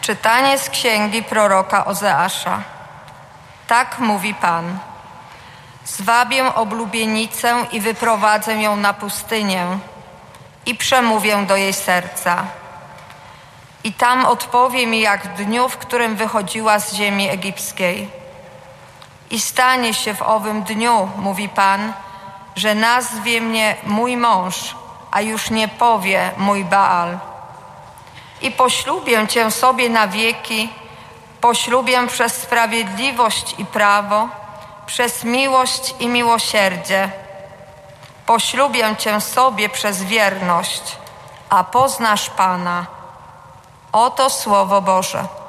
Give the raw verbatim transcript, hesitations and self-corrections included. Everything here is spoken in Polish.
Czytanie z księgi proroka Ozeasza. Tak mówi Pan. Zwabię oblubienicę i wyprowadzę ją na pustynię i przemówię do jej serca. I tam odpowie mi jak w dniu, w którym wychodziła z ziemi egipskiej. I stanie się w owym dniu, mówi Pan, że nazwie mnie mój mąż, a już nie powie mój Baal. I poślubię Cię sobie na wieki, poślubię przez sprawiedliwość i prawo, przez miłość i miłosierdzie. Poślubię Cię sobie przez wierność, a poznasz Pana. Oto Słowo Boże.